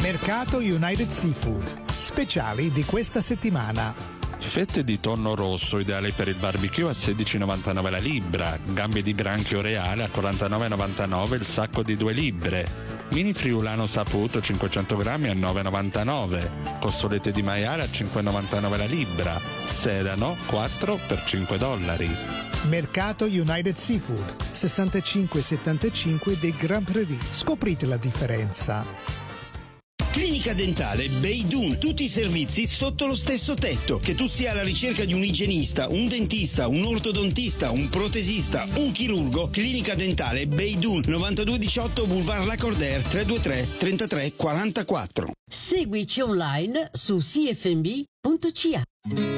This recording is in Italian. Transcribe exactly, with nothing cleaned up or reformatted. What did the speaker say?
Mercato United Seafood. Speciali di questa settimana. Fette di tonno rosso ideali per il barbecue a sedici e novantanove la libra, gambe di granchio reale a quarantanove e novantanove il sacco di due libbre, mini friulano saputo cinquecento grammi a nove e novantanove, costolette di maiale a cinque e novantanove la libra, sedano quattro per cinque dollari. Mercato United Seafood, sessantacinque settantacinque dei Grand Prairie. Scoprite la differenza. Clinica Dentale Beidun, tutti i servizi sotto lo stesso tetto. Che tu sia alla ricerca di un igienista, un dentista, un ortodontista, un protesista, un chirurgo, Clinica Dentale Beidun, novantadue diciotto Boulevard Lacordaire, tre due tre trentatré quarantaquattro. Seguici online su c f m b punto c a.